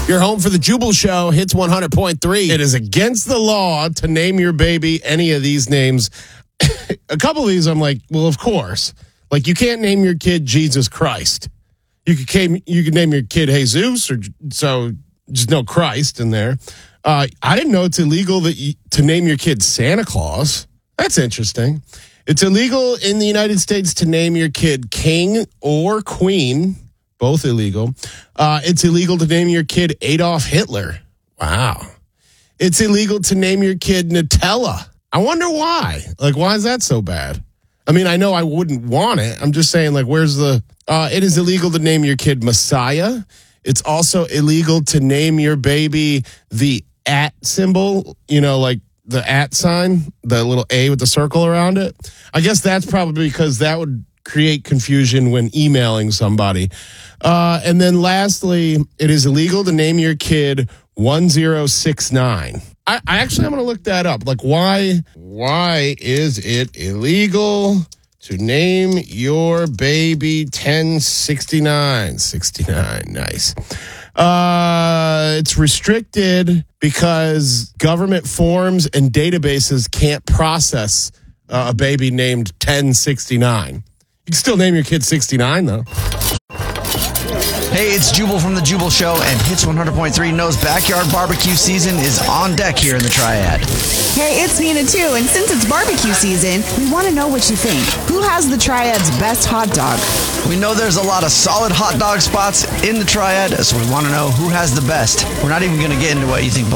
You're home for the Jubal Show, Hits 100.3. It is against the law to name your baby any of these names. A couple of these, I'm like, well, of course. Like, you can't name your kid Jesus Christ. You could name your kid Jesus, or so just no Christ in there. I didn't know it's illegal to name your kid Santa Claus. That's interesting. It's illegal in the United States to name your kid King or Queen. Both illegal. It's illegal to name your kid Adolf Hitler. Wow. It's illegal to name your kid Nutella. I wonder why. Like, why is that so bad? I mean, I know I wouldn't want it. I'm just saying, like, where's the... it is illegal to name your kid Messiah. It's also illegal to name your baby the @ symbol, like the @ sign, the little A with the circle around it. I guess that's probably because that would create confusion when emailing somebody. And then lastly, it is illegal to name your kid 1069. I actually, I'm going to look that up. Like, why is it illegal to name your baby 1069? 69, nice. It's restricted because government forms and databases can't process a baby named 1069. You can still name your kid 69, though. Hey, it's Jubal from The Jubal Show, and Hits 100.3 knows backyard barbecue season is on deck here in the Triad. Hey, it's Nina too, and since it's barbecue season, we want to know what you think. Who has the Triad's best hot dog? We know there's a lot of solid hot dog spots in the Triad, so we want to know who has the best. We're not even going to get into what you think